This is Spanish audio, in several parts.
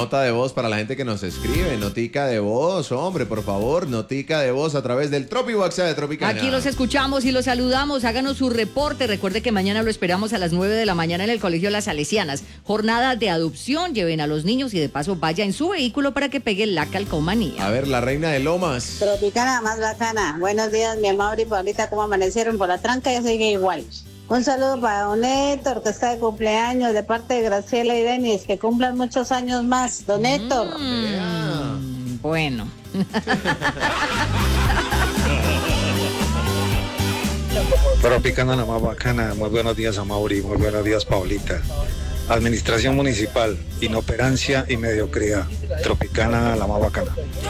nota de voz para la gente que nos escribe. Notica de voz, hombre, por favor. Notica de voz a través del TropiWhatsApp de Tropicana. Aquí los escuchamos y los saludamos. Háganos su reporte. Recuerde que mañana lo esperamos a las 9 de la mañana en el Colegio Las Salesianas. Jornada de adopción. Lleven a los niños y de paso vaya en su vehículo para que pegue la calcomanía. A ver, la reina de Lomas. Tropicana más bacana. Buenos días, mi amor y Paulita. ¿Cómo amanecieron? Por la tranca ya sigue igual. Un saludo para don Héctor, que está de cumpleaños, de parte de Graciela y Denis. Que cumplan muchos años más, don Héctor. Bueno. Tropicana la más bacana. Muy buenos días a Mauri, muy buenos días Paulita. Administración municipal, inoperancia y mediocridad. Tropicana la más bacana.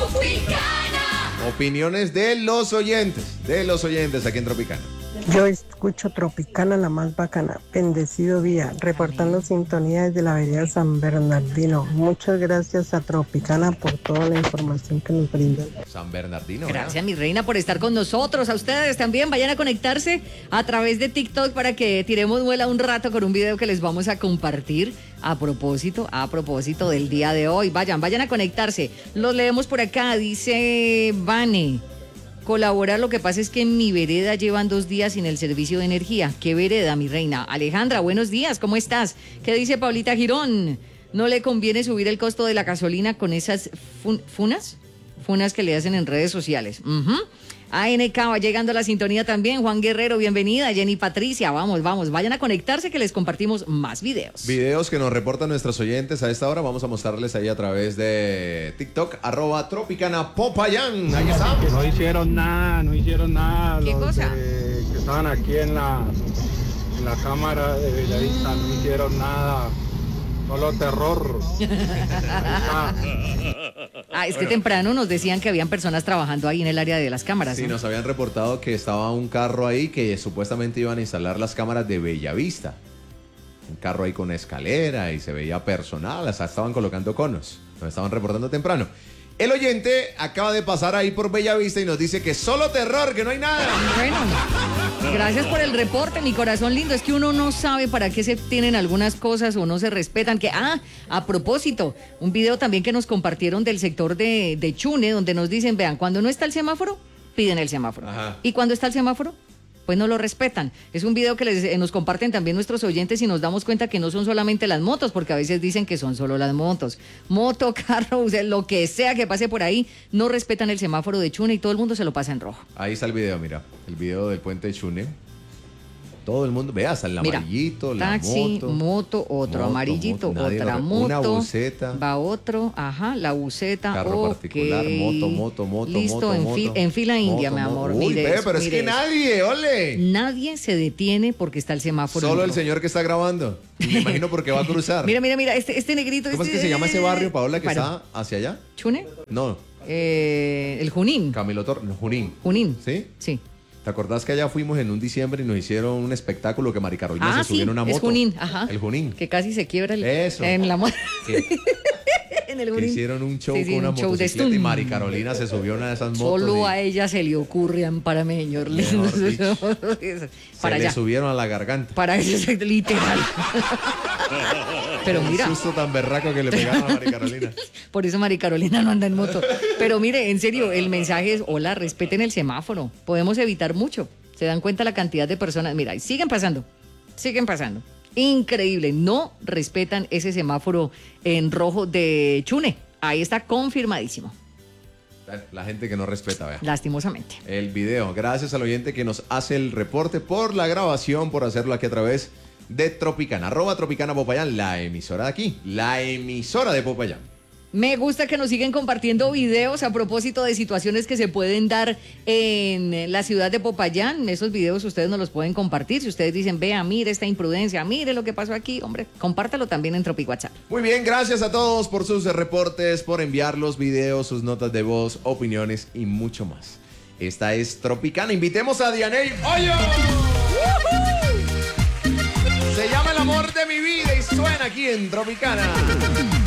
Opiniones de los oyentes aquí en Tropicana. Yo escucho Tropicana la más bacana, bendecido día, reportando sintonía desde la vereda San Bernardino. Muchas gracias a Tropicana por toda la información que nos brindan. San Bernardino. Gracias, mi reina, por estar con nosotros. A ustedes también vayan a conectarse a través de TikTok para que tiremos vuela un rato con un video que les vamos a compartir a propósito del día de hoy. Vayan a conectarse. Los leemos por acá, dice Vane. Colaborar, lo que pasa es que en mi vereda llevan 2 días sin el servicio de energía. ¿Qué vereda, mi reina? Alejandra, buenos días, ¿cómo estás? ¿Qué dice Paulita Girón? ¿No le conviene subir el costo de la gasolina con esas funas que le hacen en redes sociales? ANK va llegando a la sintonía también. Juan Guerrero, bienvenida. Jenny Patricia, vamos, vayan a conectarse que les compartimos más videos. Videos que nos reportan nuestros oyentes a esta hora. Vamos a mostrarles ahí a través de TikTok, @Tropicana_Popayán. Ahí está. No hicieron nada. ¿Qué cosa? Que estaban aquí en la cámara de Bellavista, no hicieron nada. Solo terror. Ahí está. Es que temprano nos decían que habían personas trabajando ahí en el área de las cámaras. Sí, ¿no? nos habían reportado que estaba un carro ahí que supuestamente iban a instalar las cámaras de Bellavista. Un carro ahí con escalera y se veía personal, hasta estaban colocando conos. Nos estaban reportando temprano. El oyente acaba de pasar ahí por Bellavista y nos dice que solo terror, que no hay nada. Bueno, gracias por el reporte, mi corazón lindo. Es que uno no sabe para qué se tienen algunas cosas o no se respetan. A propósito, un video también que nos compartieron del sector de Chune, donde nos dicen, vean, cuando no está el semáforo, piden el semáforo. Ajá. Y cuando está el semáforo, pues no lo respetan. Es un video que nos comparten también nuestros oyentes y nos damos cuenta que no son solamente las motos, porque a veces dicen que son solo las motos. Moto, carro, lo que sea que pase por ahí, no respetan el semáforo de Chune y todo el mundo se lo pasa en rojo. Ahí está el video, mira. El video del puente de Chune. Todo el mundo, vea, hasta el amarillito, la taxi, moto, otro amarillito, otra moto. Una buseta. Va otro, la buseta. Carro particular, moto. Listo, en fila india, mi amor. Uy, pero es que nadie, ole. Nadie se detiene porque está el semáforo. Solo el señor que está grabando. Y me imagino porque va a cruzar. Mira, este negrito. ¿Cómo es que se llama ese barrio, Paola, que está hacia allá? ¿Chune? No. El Junín. Camilo Torres, Junín. Junín. ¿Sí? Sí. ¿Te acordás que allá fuimos en un diciembre y nos hicieron un espectáculo que Mari Carolina se subió en una moto? Es Junín, ajá. El Junín. Que casi se quiebra Eso. en la moto. En el que Junín. hicieron un show Sí, con una un show de motocicleta y Mari Carolina se subió a una de esas motos. Solo a ella se le ocurre amparameño. Para le allá. subieron a la garganta. Para eso, literal. Pero mira. Un susto tan berraco que le pegaron a Mari Carolina. Por eso Mari Carolina no anda en moto. Pero mire, en serio, el mensaje es, hola, respeten el semáforo. Podemos evitar mucho. Se dan cuenta la cantidad de personas. Mira, siguen pasando. Increíble. No respetan ese semáforo en rojo de Chune. Ahí está confirmadísimo. La gente que no respeta, vea. Lastimosamente. El video. Gracias al oyente que nos hace el reporte por la grabación, por hacerlo aquí a través de Tropicana. @Tropicana Popayán, la emisora de aquí. La emisora de Popayán. Me gusta que nos siguen compartiendo videos a propósito de situaciones que se pueden dar en la ciudad de Popayán. Esos videos ustedes nos los pueden compartir. Si ustedes dicen, vea, mire esta imprudencia, mire lo que pasó aquí, hombre, compártalo también en TropiWhatsApp. Muy bien, gracias a todos por sus reportes, por enviar los videos, sus notas de voz, opiniones y mucho más. Esta es Tropicana. Invitemos a Dianey Hoyo. Se llama El amor de mi vida y suena aquí en Tropicana.